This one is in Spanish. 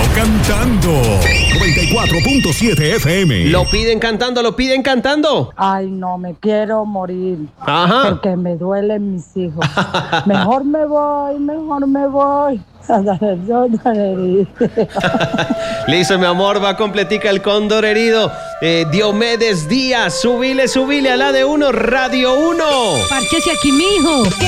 cantando. 94.7 FM. Lo piden cantando, lo piden cantando. Ay, no, me quiero morir. Ajá. Porque me duelen mis hijos. Mejor me voy. Listo, mi amor, va completica el cóndor herido. Diomedes Díaz, subile a la de 1, Radio 1. Párchese aquí, mijo.